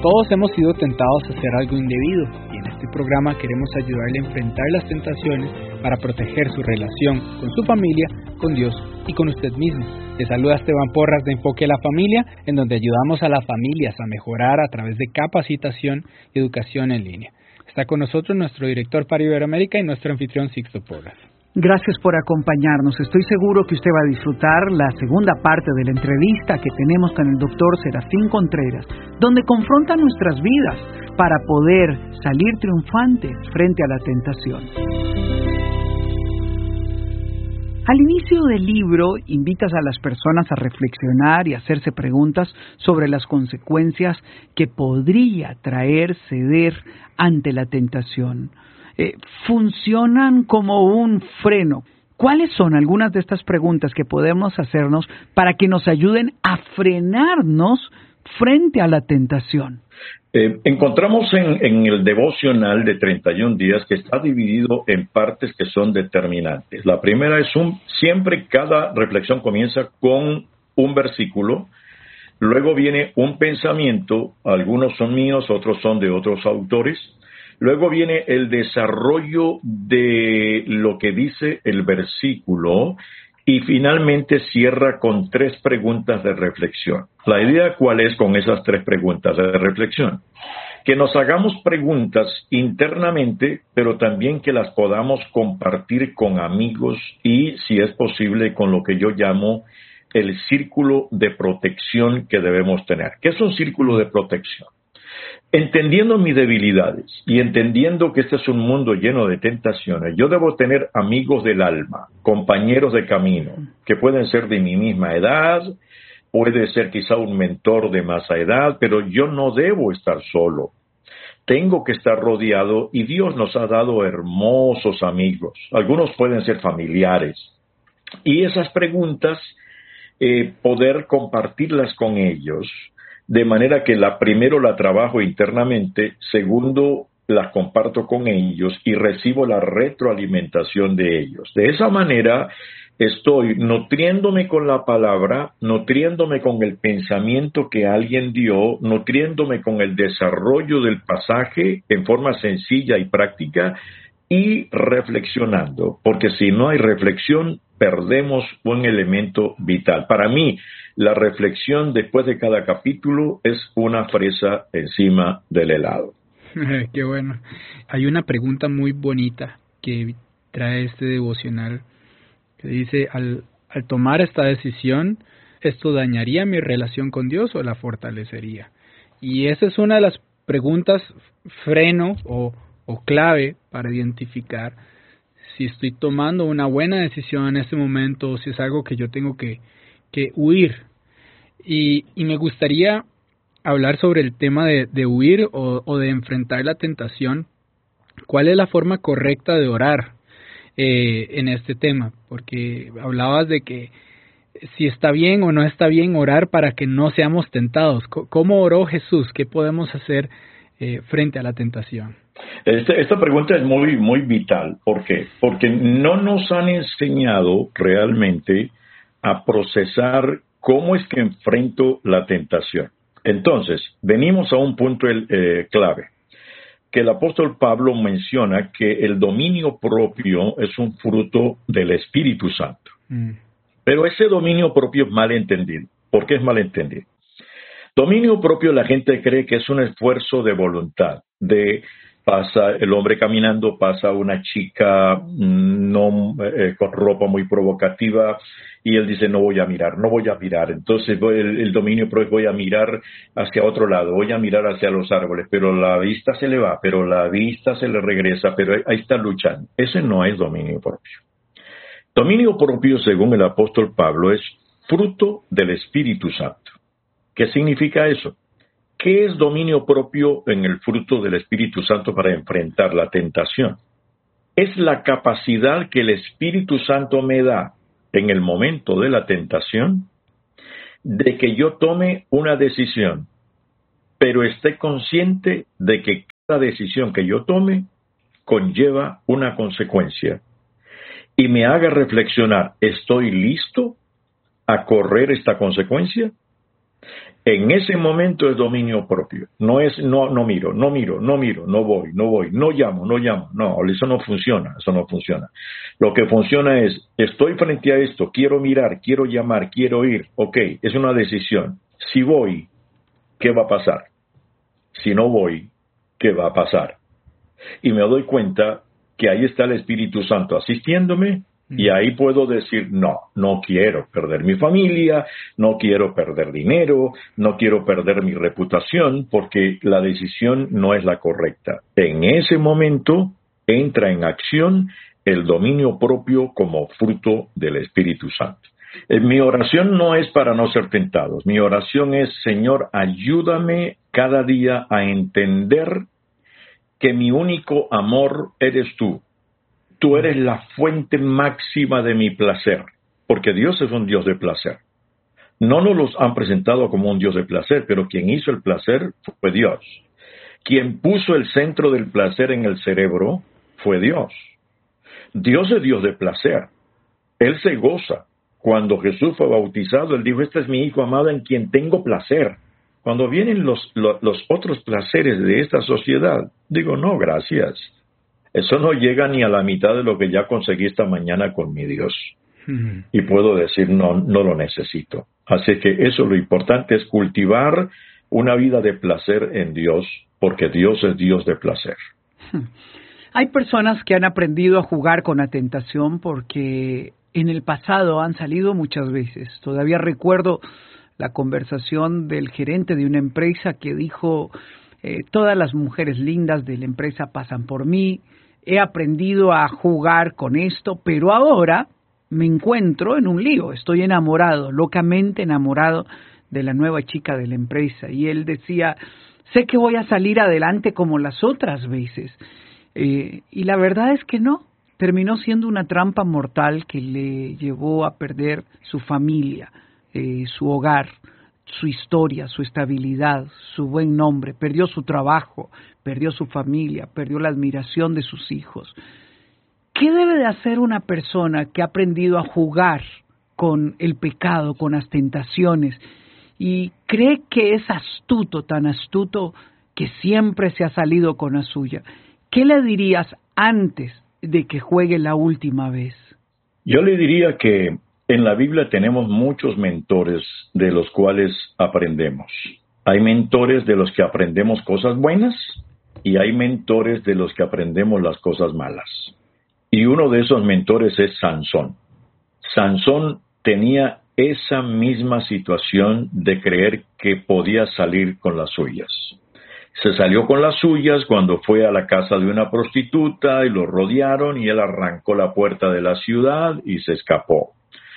Todos hemos sido tentados a hacer algo indebido y en este programa queremos ayudarle a enfrentar las tentaciones para proteger su relación con su familia, con Dios y con usted mismo. Le saluda Esteban Porras de Enfoque a la Familia, en donde ayudamos a las familias a mejorar a través de capacitación y educación en línea. Está con nosotros nuestro director para Iberoamérica y nuestro anfitrión Sixto Porras. Gracias por acompañarnos. Estoy seguro que usted va a disfrutar la segunda parte de la entrevista que tenemos con el doctor Serafín Contreras, donde confronta nuestras vidas para poder salir triunfantes frente a la tentación. Al inicio del libro, invitas a las personas a reflexionar y hacerse preguntas sobre las consecuencias que podría traer ceder ante la tentación. Funcionan como un freno. ¿Cuáles son algunas de estas preguntas que podemos hacernos para que nos ayuden a frenarnos frente a la tentación? Encontramos en el devocional de 31 días que está dividido en partes que son determinantes. La primera es siempre cada reflexión comienza con un versículo, luego viene un pensamiento, algunos son míos, otros son de otros autores. Luego viene el desarrollo de lo que dice el versículo y finalmente cierra con 3 preguntas de reflexión. La idea, ¿cuál es con esas 3 preguntas de reflexión? Que nos hagamos preguntas internamente, pero también que las podamos compartir con amigos y, si es posible, con lo que yo llamo el círculo de protección que debemos tener. ¿Qué es un círculo de protección? Entendiendo mis debilidades y entendiendo que este es un mundo lleno de tentaciones, yo debo tener amigos del alma, compañeros de camino, que pueden ser de mi misma edad, puede ser quizá un mentor de más edad, pero yo no debo estar solo. Tengo que estar rodeado y Dios nos ha dado hermosos amigos. Algunos pueden ser familiares. Y esas preguntas, poder compartirlas con ellos, de manera que primero la trabajo internamente, segundo las comparto con ellos y recibo la retroalimentación de ellos. De esa manera estoy nutriéndome con la palabra, nutriéndome con el pensamiento que alguien dio, nutriéndome con el desarrollo del pasaje en forma sencilla y práctica y reflexionando, porque si no hay reflexión, perdemos un elemento vital. Para mí, la reflexión después de cada capítulo es una fresa encima del helado. Qué bueno. Hay una pregunta muy bonita que trae este devocional que dice, al tomar esta decisión, ¿esto dañaría mi relación con Dios o la fortalecería? Y esa es una de las preguntas freno o clave para identificar si estoy tomando una buena decisión en este momento o si es algo que yo tengo que huir. Y me gustaría hablar sobre el tema de huir o de enfrentar la tentación. ¿Cuál es la forma correcta de orar en este tema? Porque hablabas de que si está bien o no está bien orar para que no seamos tentados. ¿Cómo oró Jesús? ¿Qué podemos hacer frente a la tentación? Esta pregunta es muy, muy vital. ¿Por qué? Porque no nos han enseñado realmente a procesar cómo es que enfrento la tentación. Entonces, venimos a un punto clave, que el apóstol Pablo menciona que el dominio propio es un fruto del Espíritu Santo. Pero ese dominio propio es mal entendido. ¿Por qué es mal entendido? Dominio propio, la gente cree que es un esfuerzo de voluntad, pasa el hombre caminando, pasa una chica con ropa muy provocativa y él dice no voy a mirar. Entonces el dominio propio, voy a mirar hacia otro lado, voy a mirar hacia los árboles, pero la vista se le va, pero la vista se le regresa, pero ahí está luchando. Ese no es dominio propio. Dominio propio, según el apóstol Pablo, es fruto del Espíritu Santo. ¿Qué significa eso? ¿Qué es dominio propio en el fruto del Espíritu Santo para enfrentar la tentación? Es la capacidad que el Espíritu Santo me da en el momento de la tentación de que yo tome una decisión, pero esté consciente de que cada decisión que yo tome conlleva una consecuencia y me haga reflexionar, ¿estoy listo a correr esta consecuencia? En ese momento es dominio propio. No es no miro, no voy, no llamo. No, eso no funciona. Lo que funciona es, estoy frente a esto, quiero mirar, quiero llamar, quiero ir. Ok, es una decisión. Si voy, ¿qué va a pasar? Si no voy, ¿qué va a pasar? Y me doy cuenta que ahí está el Espíritu Santo asistiéndome. Y ahí puedo decir, no quiero perder mi familia, no quiero perder dinero, no quiero perder mi reputación, porque la decisión no es la correcta. En ese momento entra en acción el dominio propio como fruto del Espíritu Santo. Mi oración no es para no ser tentados. Mi oración es, Señor, ayúdame cada día a entender que mi único amor eres tú. Tú eres la fuente máxima de mi placer, porque Dios es un Dios de placer. No nos los han presentado como un Dios de placer, pero quien hizo el placer fue Dios. Quien puso el centro del placer en el cerebro fue Dios. Dios es Dios de placer. Él se goza. Cuando Jesús fue bautizado, Él dijo, este es mi Hijo amado en quien tengo placer. Cuando vienen los otros placeres de esta sociedad, digo, no, gracias. Eso no llega ni a la mitad de lo que ya conseguí esta mañana con mi Dios. Y puedo decir, no lo necesito. Así que eso, lo importante es cultivar una vida de placer en Dios, porque Dios es Dios de placer. Hay personas que han aprendido a jugar con la tentación porque en el pasado han salido muchas veces. Todavía recuerdo la conversación del gerente de una empresa que dijo, todas las mujeres lindas de la empresa pasan por mí, he aprendido a jugar con esto, pero ahora me encuentro en un lío, estoy enamorado, locamente enamorado de la nueva chica de la empresa. Y él decía, sé que voy a salir adelante como las otras veces. Y la verdad es que no, terminó siendo una trampa mortal que le llevó a perder su familia, su hogar, su historia, su estabilidad, su buen nombre, perdió su trabajo, perdió su familia, perdió la admiración de sus hijos. ¿Qué debe de hacer una persona que ha aprendido a jugar con el pecado, con las tentaciones, y cree que es astuto, tan astuto que siempre se ha salido con la suya? ¿Qué le dirías antes de que juegue la última vez? Yo le diría que en la Biblia tenemos muchos mentores de los cuales aprendemos. Hay mentores de los que aprendemos cosas buenas y hay mentores de los que aprendemos las cosas malas. Y uno de esos mentores es Sansón. Sansón tenía esa misma situación de creer que podía salir con las suyas. Se salió con las suyas cuando fue a la casa de una prostituta y lo rodearon y él arrancó la puerta de la ciudad y se escapó.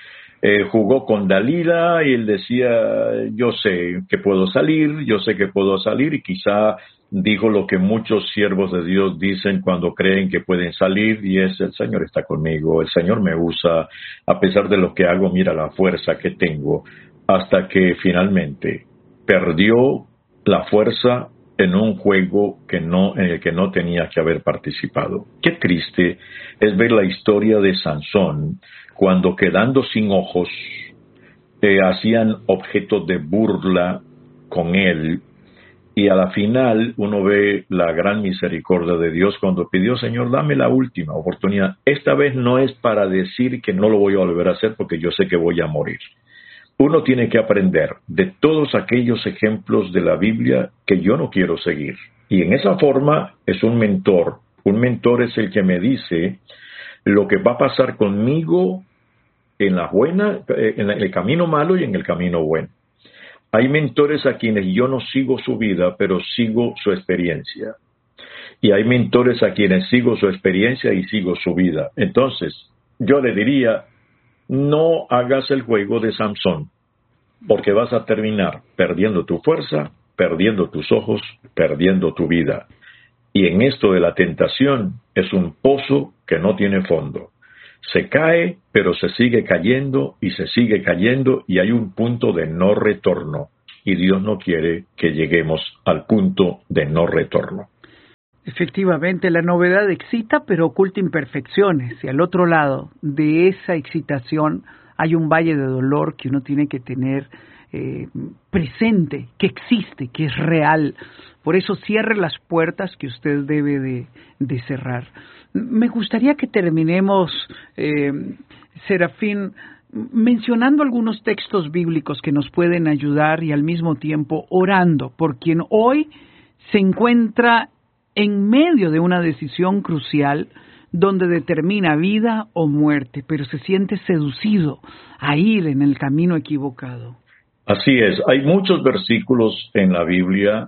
Jugó con Dalila y él decía, yo sé que puedo salir y quizá dijo lo que muchos siervos de Dios dicen cuando creen que pueden salir y es, el Señor está conmigo, el Señor me usa, a pesar de lo que hago, mira la fuerza que tengo, hasta que finalmente perdió la fuerza en un juego en el que no tenía que haber participado. Qué triste es ver la historia de Sansón, cuando quedando sin ojos, hacían objeto de burla con él, y a la final uno ve la gran misericordia de Dios cuando pidió, Señor, dame la última oportunidad. Esta vez no es para decir que no lo voy a volver a hacer porque yo sé que voy a morir. Uno tiene que aprender de todos aquellos ejemplos de la Biblia que yo no quiero seguir. Y en esa forma es un mentor. Un mentor es el que me dice lo que va a pasar conmigo en la buena, en el camino malo y en el camino bueno. Hay mentores a quienes yo no sigo su vida, pero sigo su experiencia. Y hay mentores a quienes sigo su experiencia y sigo su vida. Entonces, yo le diría, no hagas el juego de Sansón, porque vas a terminar perdiendo tu fuerza, perdiendo tus ojos, perdiendo tu vida. Y en esto de la tentación es un pozo que no tiene fondo. Se cae, pero se sigue cayendo y se sigue cayendo y hay un punto de no retorno. Y Dios no quiere que lleguemos al punto de no retorno. Efectivamente, la novedad excita, pero oculta imperfecciones. Y al otro lado de esa excitación hay un valle de dolor que uno tiene que tener presente, que existe, que es real. Por eso cierre las puertas que usted debe de cerrar. Me gustaría que terminemos, Serafín, mencionando algunos textos bíblicos que nos pueden ayudar y al mismo tiempo orando por quien hoy se encuentra en medio de una decisión crucial donde determina vida o muerte, pero se siente seducido a ir en el camino equivocado. Así es, hay muchos versículos en la Biblia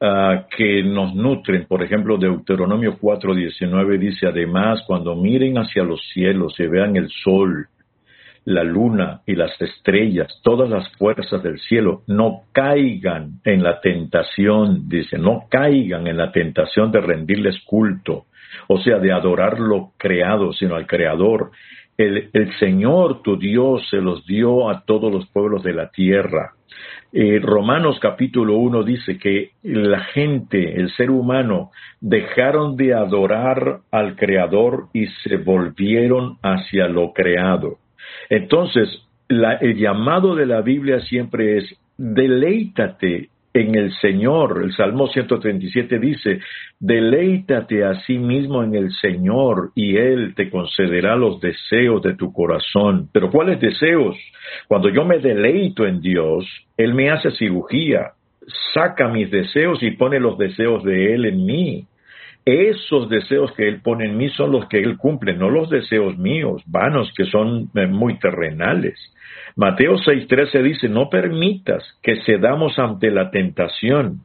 que nos nutren. Por ejemplo, Deuteronomio 4:19 dice: además, cuando miren hacia los cielos y vean el sol, la luna y las estrellas, todas las fuerzas del cielo, no caigan en la tentación, dice, no caigan en la tentación de rendirles culto, o sea, de adorar lo creado, sino al Creador. El Señor, tu Dios, se los dio a todos los pueblos de la tierra. Romanos capítulo 1 dice que la gente, el ser humano, dejaron de adorar al Creador y se volvieron hacia lo creado. Entonces, el llamado de la Biblia siempre es: deleítate en el Señor. El Salmo 137 dice: deleítate a sí mismo en el Señor y Él te concederá los deseos de tu corazón. ¿Pero cuáles deseos? Cuando yo me deleito en Dios, Él me hace cirugía, saca mis deseos y pone los deseos de Él en mí. Esos deseos que Él pone en mí son los que Él cumple, no los deseos míos, vanos, que son muy terrenales. Mateo 6:13 dice: no permitas que cedamos ante la tentación,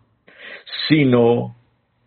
sino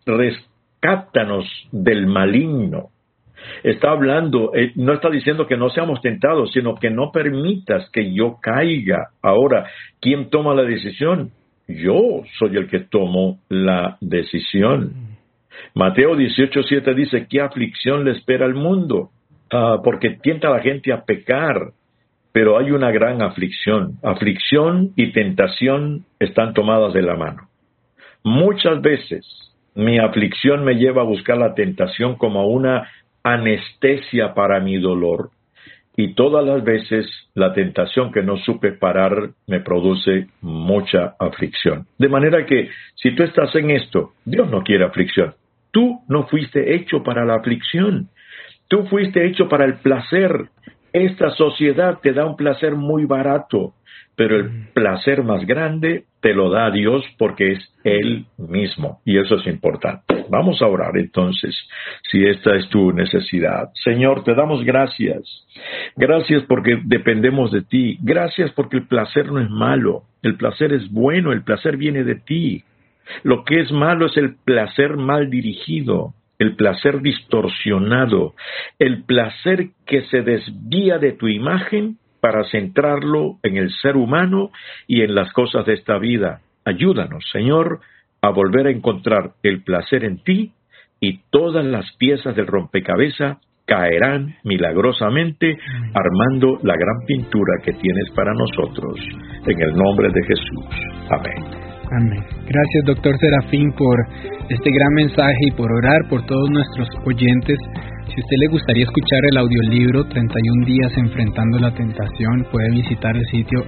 rescátanos del maligno. Está hablando, no está diciendo que no seamos tentados, sino que no permitas que yo caiga. Ahora, ¿quién toma la decisión? Yo soy el que tomo la decisión. Mateo 18:7 dice: ¿qué aflicción le espera al mundo? Porque tienta a la gente a pecar, pero hay una gran aflicción. Aflicción y tentación están tomadas de la mano. Muchas veces mi aflicción me lleva a buscar la tentación como una anestesia para mi dolor, y todas las veces la tentación que no supe parar me produce mucha aflicción. De manera que si tú estás en esto, Dios no quiere aflicción. Tú no fuiste hecho para la aflicción. Tú fuiste hecho para el placer. Esta sociedad te da un placer muy barato, pero el placer más grande te lo da Dios porque es Él mismo. Y eso es importante. Vamos a orar entonces, si esta es tu necesidad. Señor, te damos gracias. Gracias porque dependemos de ti. Gracias porque el placer no es malo. El placer es bueno. El placer viene de ti. Lo que es malo es el placer mal dirigido, el placer distorsionado, el placer que se desvía de tu imagen para centrarlo en el ser humano y en las cosas de esta vida. Ayúdanos, Señor, a volver a encontrar el placer en ti, y todas las piezas del rompecabezas caerán milagrosamente armando la gran pintura que tienes para nosotros. En el nombre de Jesús. Amén. Amén. Gracias, doctor Serafín, por este gran mensaje y por orar por todos nuestros oyentes. Si a usted le gustaría escuchar el audiolibro 31 días enfrentando la tentación, puede visitar el sitio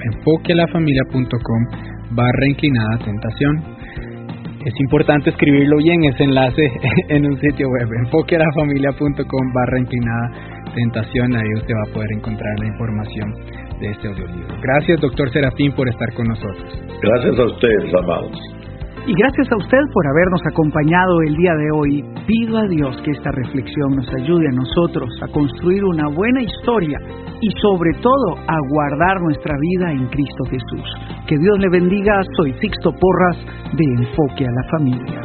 enfoquealafamilia.com/tentación. Es importante escribirlo bien, ese enlace en un sitio web, enfoquealafamilia.com/tentación. Ahí usted va a poder encontrar la información de este audiolibro. Gracias, doctor Serafín, por estar con nosotros. Gracias a ustedes, amados. Y gracias a usted por habernos acompañado el día de hoy. Pido a Dios que esta reflexión nos ayude a nosotros a construir una buena historia y sobre todo a guardar nuestra vida en Cristo Jesús. Que Dios le bendiga. Soy Sixto Porras de Enfoque a la Familia.